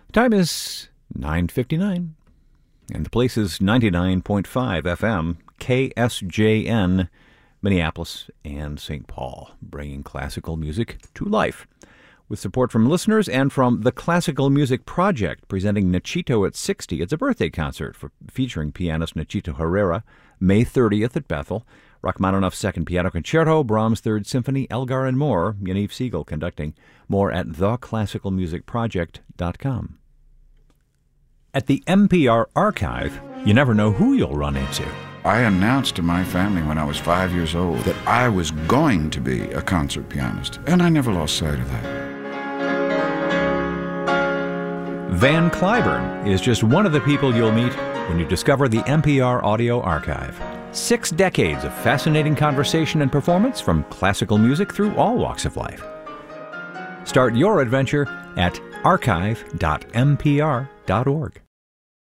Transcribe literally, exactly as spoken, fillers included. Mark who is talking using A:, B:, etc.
A: Time is nine fifty-nine, and the place is ninety-nine point five F M, K S J N, Minneapolis and Saint Paul, bringing classical music to life. With support from listeners and from the Classical Music Project, presenting Nachito at sixty. It's a birthday concert for, featuring pianist Nachito Herrera, May thirtieth at Bethel. Rachmaninoff's Second Piano Concerto, Brahms' Third Symphony, Elgar, and more. Yaniv Siegel conducting. More at the classical music project dot com. At the N P R Archive, you never know who you'll run into.
B: I announced to my family when I was five years old that I was going to be a concert pianist, and I never lost sight of that.
A: Van Cliburn is just one of the people you'll meet when you discover the N P R Audio Archive. Six decades of fascinating conversation and performance from classical music through all walks of life. Start your adventure at archive dot n p r dot org.